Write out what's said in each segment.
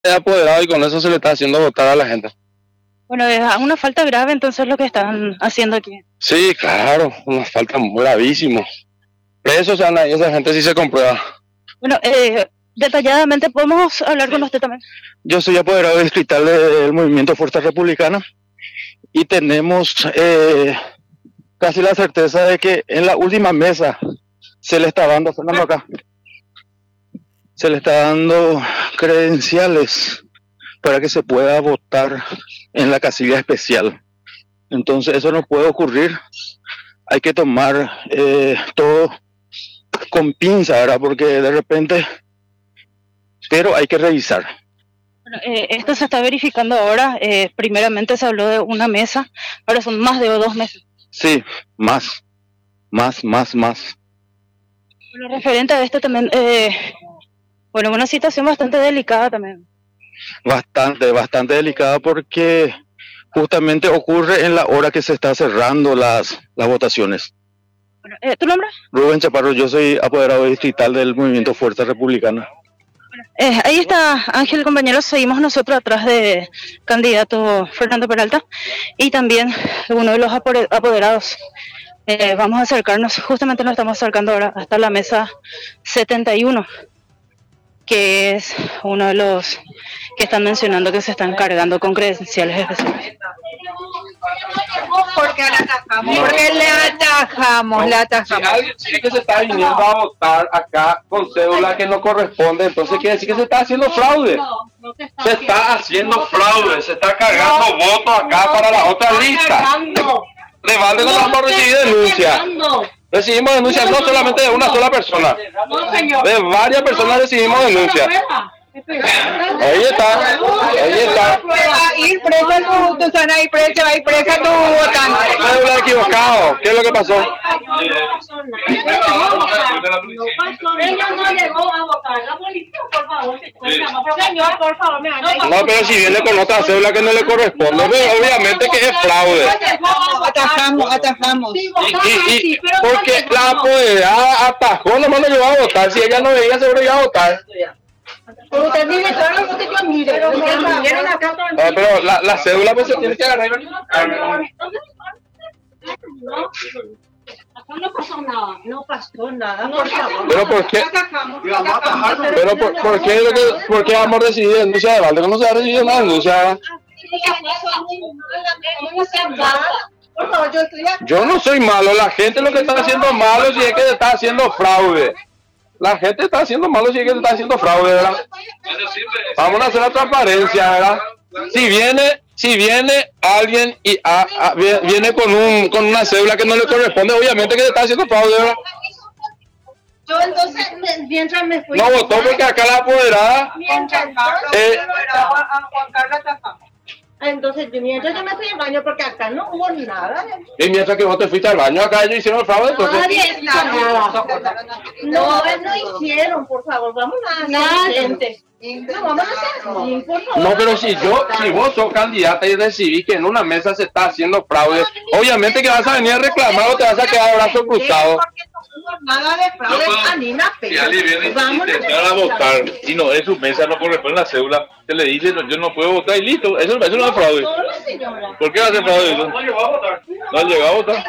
es apoderado y con eso se le está haciendo votar a la gente. Bueno, es una falta grave entonces lo que están haciendo aquí. Sí, claro, una falta gravísima. Presos se anda y esa gente sí se comprueba. Bueno, detalladamente podemos hablar con usted también. Yo soy apoderado distrital del Movimiento Fuerza Republicana y tenemos casi la certeza de que en la última mesa se le está dando, Fernando acá, se le está dando credenciales para que se pueda votar en la casilla especial. Entonces eso no puede ocurrir. Hay que tomar todo con pinza, ¿verdad? Porque de repente, pero hay que revisar. Bueno, esto se está verificando ahora. Primeramente se habló de una mesa, ahora son más de 2 mesas. Sí, más. Bueno, referente a esto también, bueno, una situación bastante delicada también. Bastante delicada porque justamente ocurre en la hora que se está cerrando las votaciones. Bueno, ¿tu nombre? Rubén Chaparro, yo soy apoderado distrital del Movimiento Fuerza Republicana. Ahí está Ángel, compañeros, seguimos nosotros atrás de candidato Fernando Peralta y también uno de los apoderados. Vamos a acercarnos, justamente nos estamos acercando ahora hasta la mesa 71, que es uno de los que están mencionando que se están cargando con credenciales especiales. Porque le atajamos, porque le atajamos. Si es que se está viniendo a votar acá con cédula que no corresponde, entonces quiere decir que se está haciendo fraude. Se está haciendo fraude, se está cargando votos acá para la otra lista. De balde no vamos a recibir denuncia. Recibimos denuncias no solamente de una sola persona, de varias personas recibimos denuncias. Ahí está. Ir presa tu zona, ir presa tu votante. Cédula equivocado, ¿qué es lo que pasó? Ella no llegó a votar. La policía, por favor, señor, por favor, No, pero si viene con otra cédula que no le corresponde, obviamente que es fraude. Atajamos. Y porque la apoderada atajó, nomás lo llevó a votar. Si ella no veía, seguro iba a votar. Usted mire, claro, usted mire. Pero la cédula pues se tiene que agarrar. No pasó nada. No pasó nada, por favor. Pero ¿por qué? Pero ¿por qué vamos a recibir denuncia de balde? No se ha recibido una denuncia. Por favor, yo estoy aquí. Yo no soy malo, la gente lo que está haciendo malo si es que está haciendo fraude. La gente está haciendo malo si es que está haciendo fraude, ¿verdad? Vamos a hacer la transparencia, ¿verdad? Si viene alguien y viene con una cédula que no le corresponde, obviamente que está haciendo fraude, ¿verdad? Yo entonces, mientras me fui... No votó porque acá la apoderada... Entonces, mientras yo me fui al baño, porque acá no hubo nada. Y mientras que vos te fuiste al baño, acá ellos hicieron el fraude, entonces... Nadie hizo nada. No hicieron, por favor, vamos a hacer gente. No, vamos a hacer así, por favor. No, pero si vos sos candidata y recibís que en una mesa se está haciendo fraude, obviamente que vas a venir a reclamar o te vas a quedar de brazos cruzados. Nada de fraude, Anina, Si alguien viene a intentar a votar y no es su mesa, no corresponde la cédula, se le dice yo no puedo votar y listo, eso no es fraude. ¿Por qué va a ser fraude eso? No llegó a votar. No llegó a votar.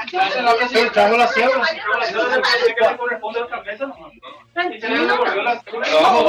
Tranquilo.